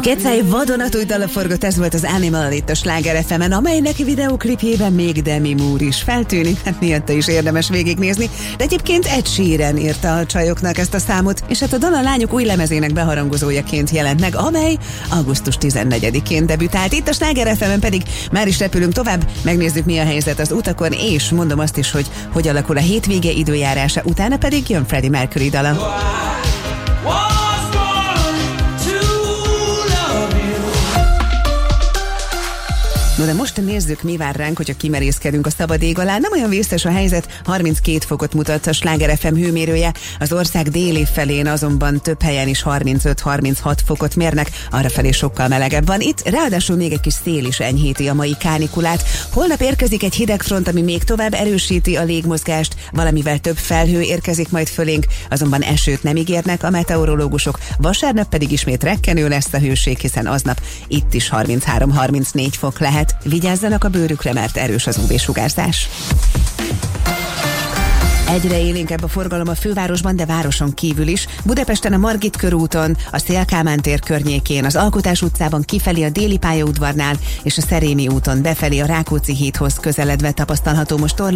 Kétszáj vadonatúj dala forgott, ez volt az Animal itt a Sláger FM-en, amelynek videóklipjében még Demi Moore is feltűnik, hát miatta is érdemes végignézni, de egyébként Ed Sheeran írta a csajoknak ezt a számot, és hát a dal a lányok új lemezének beharangozójaként jelent meg, amely augusztus 14-én debütált. Itt a Sláger FM-en pedig már is repülünk tovább, megnézzük, mi a helyzet az utakon, és mondom azt is, hogy alakul a hétvége időjárása, utána pedig jön Freddie Mercury dala. No, de most nézzük, mi vár ránk, hogyha kimerészkedünk a szabad ég alá. Nem olyan vészes a helyzet, 32 fokot mutat a Sláger FM hőmérője, az ország déli felén azonban több helyen is 35-36 fokot mérnek, arrafelé sokkal melegebb van. Itt ráadásul még egy kis szél is enyhíti a mai kánikulát. Holnap érkezik egy hidegfront, ami még tovább erősíti a légmozgást, valamivel több felhő érkezik majd fölénk, azonban esőt nem ígérnek a meteorológusok. Vasárnap pedig ismét rekkenő lesz a hőség, hiszen aznap itt is 33-34 fok lehet. Vigyázzanak a bőrükre, mert erős az UV-sugárzás. Egyre élénkebb a forgalom a fővárosban, de városon kívül is. Budapesten a Margit körúton, a Széll-Kálmán tér környékén, az Alkotás utcában kifelé a Déli pályaudvarnál és a Szerémi úton befelé a Rákóczi hídhoz közeledve tapasztalható most